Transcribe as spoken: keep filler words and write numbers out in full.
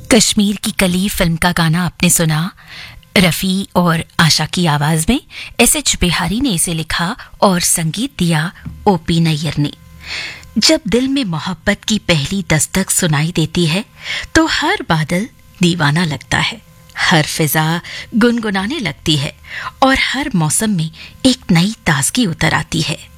कश्मीर की कली फिल्म का गाना आपने सुना। रफ़ी और आशा की आवाज में एस एच बिहारी ने इसे लिखा और संगीत दिया ओ पी नैयर ने। जब दिल में मोहब्बत की पहली दस्तक सुनाई देती है तो हर बादल दीवाना लगता है, हर फिजा गुनगुनाने लगती है और हर मौसम में एक नई ताजगी उतर आती है।